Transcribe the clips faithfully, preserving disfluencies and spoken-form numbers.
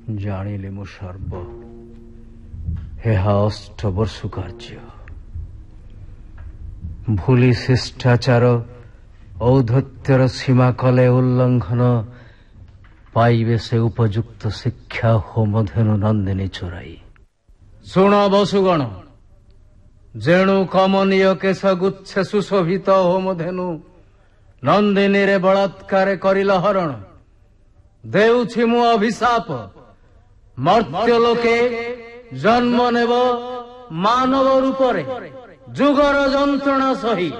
ଜାଣିଲି ମୁଁ ସର୍ବ, ଏହା ଅଷ୍ଟବର୍ଷ କାର୍ଯ୍ୟ। ଭୁଲି ଶିଷ୍ଟାଚାର ଔଦ୍ଧତ୍ୟର ସୀମା କଲେ ଉଲ୍ଲଙ୍ଘନ, ପାଇବେ ସେ ଉପଯୁକ୍ତ ଶିକ୍ଷା ହୋମଧେନୁ ନନ୍ଦିନୀ ଚୋରାଇ। ଶୁଣ ବସୁଗଣ, ଯେଣୁ କମନୀୟ କେଶ ଗୁଚ୍ଛେ ସୁଶୋଭିତ ହୋମଧେନୁ ନନ୍ଦିନୀରେ ବଳାତ୍କାର କରିଲ ହରଣ। ଦେଉଛି ମୁଁ ଅଭିଶାପ, ମର୍ତ୍ତ୍ୟ ଲୋକେ ଜନ୍ମ ନେବ ମାନବ ରୂପରେ, ଯୁଗର ଯନ୍ତ୍ରଣା ସହି।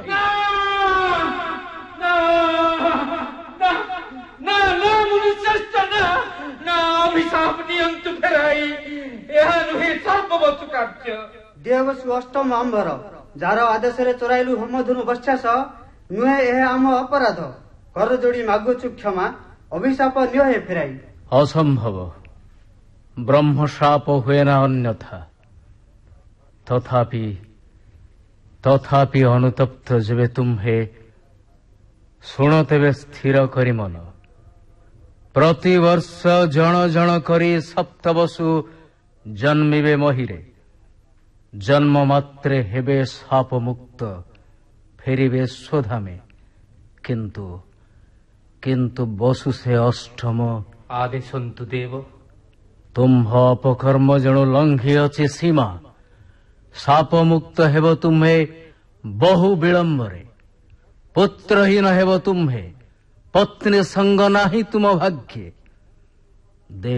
ଅଭିଶାପ ନିଅନ୍ତୁ ଫେରାଇ, ଏହା ନୁହେଁ ସର୍ବବତୁ କାର୍ଯ୍ୟ। ଦେବସୁ ଅଷ୍ଟମ ଆମ୍ଭର, ଯାର ଆଦେଶରେ ଚୋରାଇଲୁ ହୋମଧନୁ ବଶ୍ୟାସ, ନୁହେଁ ଏହା ଆମ ଅପରାଧ। କର ଯୋଡ଼ି ମାଗୁଛୁ କ୍ଷମା, ଅଭିଶାପ ନିଅ ହେ ଫେରାଇ। ଅସମ୍ଭବ, ବ୍ରହ୍ମଶାପ ହୁଏ ନା ଅନ୍ୟଥା। ତଥାପି ତଥାପି ଅନୁତପ୍ତ ଯେବେ ତୁମ୍ଭେ, ଶୁଣ ତେବେ ସ୍ଥିର କରି ମନ। ପ୍ରତିବର୍ଷ ଜଣ ଜଣ କରି ସପ୍ତବସୁ ଜନ୍ମିବେ ମହିରେ। ଜନ୍ମ ମାତ୍ରେ ହେବେ ସାପ ମୁକ୍ତ, ଫେରିବେ ସ୍ୱଧାମେ। କିନ୍ତୁ କିନ୍ତୁ ବସୁ ସେ ଅଷ୍ଟମ। ଆଦେଶନ୍ତୁ ଦେବ। ତୁମ୍ଭ ଅପକର୍ମ ଯେଣୁ ଲଙ୍ଘିଅଛି ସୀମା, ସାପ ମୁକ୍ତ ହେବ ତୁମ୍ଭେ ବହୁ ବିଳମ୍ବରେ। ପୁତ୍ରହୀନ ହେବ ତୁମ୍ଭେ, ପତ୍ନୀ ସଙ୍ଗ ନାହିଁ ତୁମ ଭାଗ୍ୟେ।